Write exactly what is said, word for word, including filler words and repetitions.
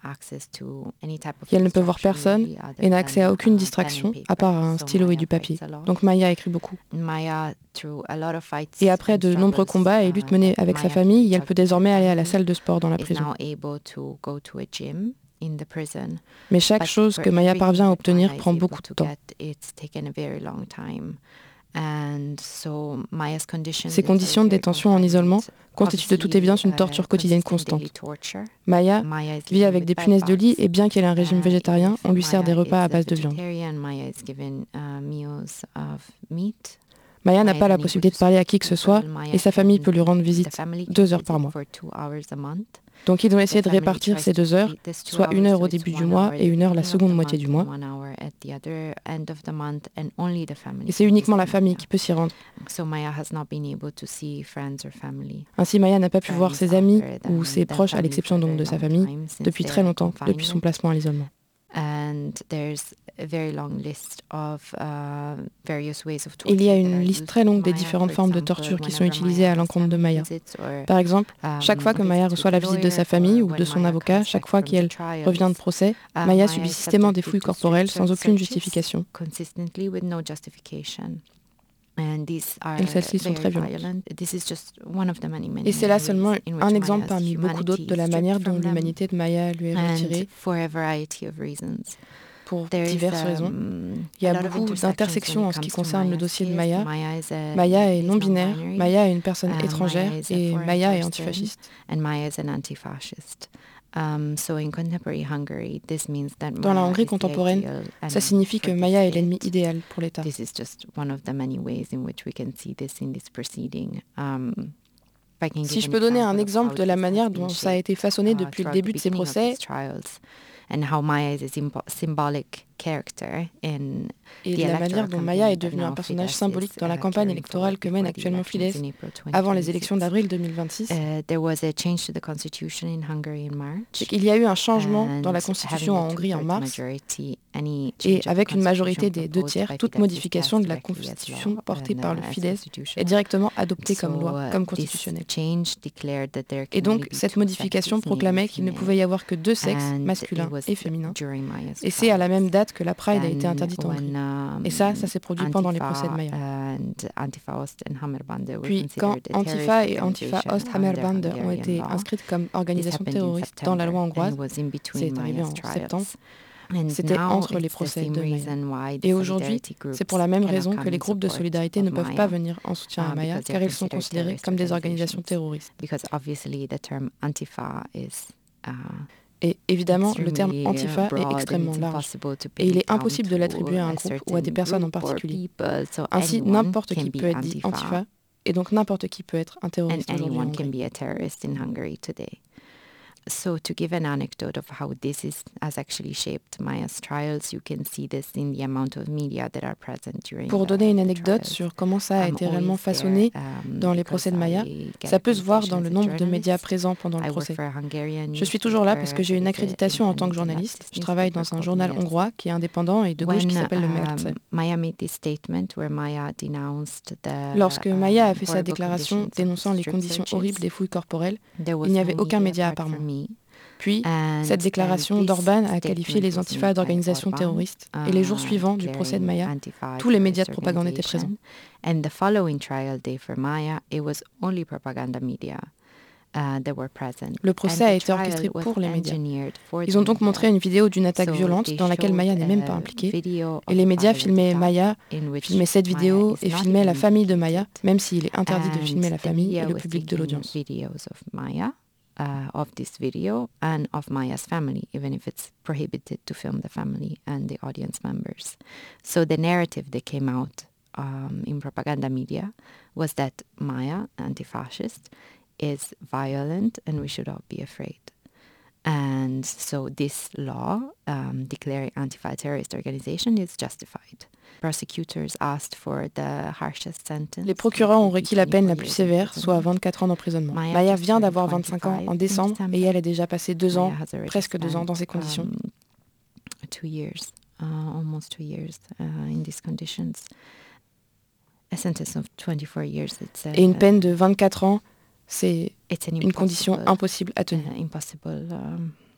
Et elle ne peut voir personne et n'a accès à aucune distraction, à part un stylo et du papier. Donc Maya écrit beaucoup. Et après de nombreux combats et luttes menées avec sa famille, elle peut désormais aller à la salle de sport dans la prison. Mais chaque chose que Maya parvient à obtenir prend beaucoup de temps. Ces conditions de détention en isolement constituent de toute évidence une torture quotidienne constante. Maya vit avec des punaises de lit et bien qu'elle ait un régime végétarien, on lui sert des repas à base de viande. Maya n'a pas la possibilité de parler à qui que ce soit et sa famille peut lui rendre visite deux heures par mois. Donc ils ont essayé de répartir ces deux heures, soit une heure au début du mois et une heure la seconde moitié du mois. Et c'est uniquement la famille qui peut s'y rendre. Ainsi, Maya n'a pas pu voir ses amis ou ses proches, à l'exception donc de sa famille, depuis très longtemps, depuis son placement à l'isolement. Il y a une liste très longue des différentes formes de torture qui sont utilisées à l'encontre de Maya. Par exemple, chaque fois que Maya reçoit la visite de sa famille ou de son avocat, chaque fois qu'elle revient de procès, Maya subit systématiquement des fouilles corporelles sans aucune justification. Et celles-ci sont très violentes. Et c'est là seulement un exemple parmi beaucoup d'autres de la manière dont l'humanité de Maya lui est retirée pour diverses raisons. Il y a beaucoup d'intersections en ce qui concerne le dossier de Maya. Maya est non-binaire, Maya est une personne étrangère et Maya est antifasciste. Dans la Hongrie contemporaine, ça signifie que Maya est l'ennemi idéal pour l'État. Si je peux donner un exemple de la manière dont ça a été façonné depuis le début de ces procès, et de la manière dont Maya est devenue un personnage symbolique dans la campagne électorale que mène actuellement Fidesz avant les élections d'avril deux mille vingt-six. C'est qu'il y a eu un changement dans la constitution en Hongrie en mars, et avec une majorité des deux tiers, toute modification de la constitution portée par le Fidesz est directement adoptée comme loi, comme constitutionnelle. Et donc, cette modification proclamait qu'il ne pouvait y avoir que deux sexes, masculin et féminin. Et c'est à la même date que la Pride a été interdite en Hongrie. Et ça, ça s'est produit pendant les procès de Maya. Puis, quand Antifa et Antifa Osthammerbander ont été inscrites comme organisations terroristes dans la loi hongroise, c'est arrivé en septembre, c'était entre les procès de Maya. Et aujourd'hui, c'est pour la même raison que les groupes de solidarité ne peuvent pas venir en soutien à Maya, car ils sont considérés comme des organisations terroristes. Et évidemment, le terme Antifa est extrêmement large, et il est impossible de l'attribuer à un groupe ou à des personnes en particulier. Ainsi, n'importe qui peut être dit Antifa, et donc n'importe qui peut être un terroriste aujourd'hui en Hongrie. So to give an anecdote of how this is, has actually shaped Maya's trials, you can see this in the amount of media that are present during Pour donner une anecdote sur comment ça a été réellement façonné dans les procès de Maya, ça peut se voir dans le nombre de médias présents pendant le procès. Je suis toujours là parce que j'ai une accréditation en tant que journaliste. Je travaille dans un journal hongrois qui est indépendant et de gauche qui s'appelle le Mérce. Lorsque Maya a fait sa déclaration dénonçant les conditions horribles des fouilles corporelles, il n'y avait aucun média à part moi. Puis, cette déclaration d'Orban a qualifié les Antifa d'organisations terroristes. Et les jours suivants du procès de Maya, tous les médias de propagande étaient présents. Le procès a été orchestré pour les médias. Ils ont donc montré une vidéo d'une attaque violente dans laquelle Maya n'est même pas impliquée. Et les médias filmaient Maya, filmaient cette vidéo et filmaient la famille de Maya, même s'il est interdit de filmer la famille et le public de l'audience. Uh, of this video and of Maya's family, even if it's prohibited to film the family and the audience members. So the narrative that came out um, in propaganda media was that Maya, anti-fascist, is violent and we should all be afraid. And so this law, um, declaring Antifa a terrorist organization, is justified. Les procureurs ont requis la peine la plus sévère, soit vingt-quatre ans d'emprisonnement. Maya vient d'avoir vingt-cinq ans en décembre et elle a déjà passé deux ans, presque deux ans dans ces conditions. Et une peine de vingt-quatre ans, c'est une condition impossible à tenir.